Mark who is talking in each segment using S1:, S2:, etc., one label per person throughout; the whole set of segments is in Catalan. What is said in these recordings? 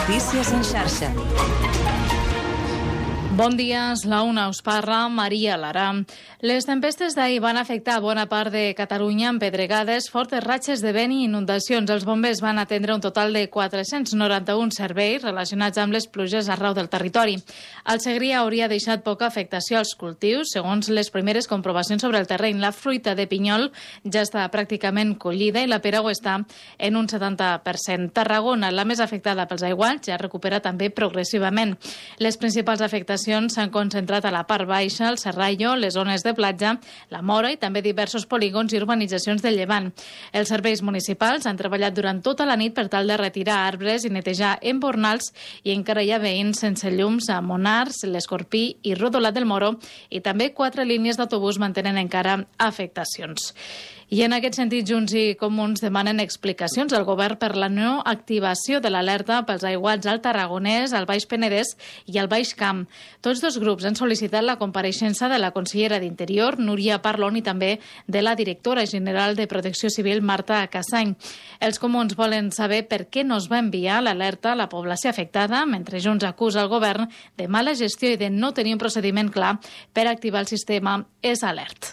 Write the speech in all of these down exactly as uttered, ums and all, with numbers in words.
S1: Notícies en xarxa.
S2: Bon dia, és la una, us parla Maria Lara. Les tempestes d'ahir van afectar bona part de Catalunya amb pedregades, fortes ratxes de vent i inundacions. Els bombers van atendre un total de quatre-cents noranta-un serveis relacionats amb les pluges arreu del territori. El Segrià hauria deixat poca afectació als cultius. Segons les primeres comprovacions sobre el terreny, la fruita de pinyol ja està pràcticament collida i la pera ho està en un setanta per cent. Tarragona, la més afectada pels aiguats, ja recupera també progressivament. Les principals afectacions s'han concentrat a la part baixa, el Serrallo, les zones de platja, la Mora i també diversos polígons i urbanitzacions del Llevant. Els serveis municipals han treballat durant tota la nit per tal de retirar arbres i netejar embornals i encara hi ha veïns sense llums a Monars, l'Escorpí i Rodolat del Moro i també quatre línies d'autobús mantenen encara afectacions. I en aquest sentit, Junts i Comuns demanen explicacions al govern per la no activació de l'alerta pels aiguats al Tarragonès, al Baix Penedès i al Baix Camp. Tots dos grups han sol·licitat la compareixença de la consellera d'Interior, Núria Parlon, i també de la directora general de Protecció Civil, Marta Cassany. Els comuns volen saber per què no es va enviar l'alerta a la població afectada, mentre Junts acusa el govern de mala gestió i de no tenir un procediment clar per activar el sistema És Alert.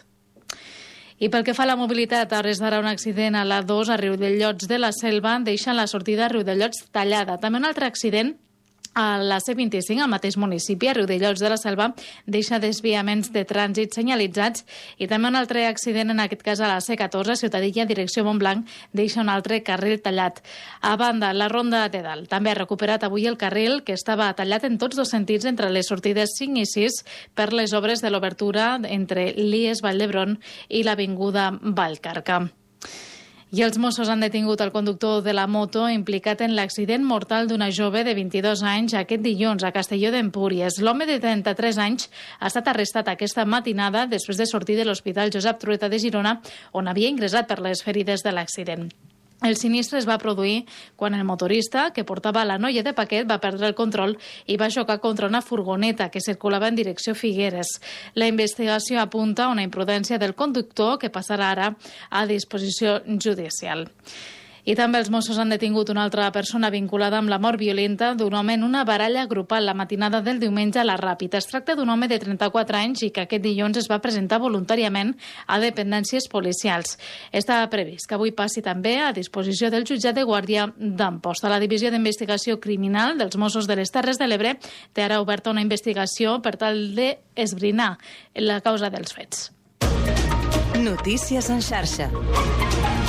S2: I pel que fa a la mobilitat, a hores d'ara un accident a l'A dos a Riudellots de la Selva deixa la sortida a Riudellots tallada. També un altre accident a la C vint-i-cinc, al mateix municipi, a Riudellots de la Selva, deixa desviaments de trànsit senyalitzats i també un altre accident, en aquest cas a la C catorze, a Ciutadilla, direcció Montblanc, deixa un altre carril tallat. A banda, la Ronda de Dalt també ha recuperat avui el carril que estava tallat en tots dos sentits entre les sortides cinc i sis per les obres de l'obertura entre l'I E S Vall d'Hebron i l'Avinguda Vallcarca. I els Mossos han detingut el conductor de la moto implicat en l'accident mortal d'una jove de vint-i-dos anys aquest dilluns a Castelló d'Empúries. L'home de trenta-tres anys ha estat arrestat aquesta matinada després de sortir de l'Hospital Josep Trueta de Girona, on havia ingressat per les ferides de l'accident. El sinistre es va produir quan el motorista, que portava la noia de paquet, va perdre el control i va xocar contra una furgoneta que circulava en direcció Figueres. La investigació apunta a una imprudència del conductor que passarà ara a disposició judicial. I també els Mossos han detingut una altra persona vinculada amb la mort violenta d'un home en una baralla grupal la matinada del diumenge a la Ràpita. Es tracta d'un home de trenta-quatre anys i que aquest dilluns es va presentar voluntàriament a dependències policials. Està previst que avui passi també a disposició del jutjat de guàrdia d'Amposta. La Divisió d'Investigació Criminal dels Mossos de les Terres de l'Ebre té ara oberta una investigació per tal d'esbrinar la causa dels fets.
S1: Notícies en xarxa.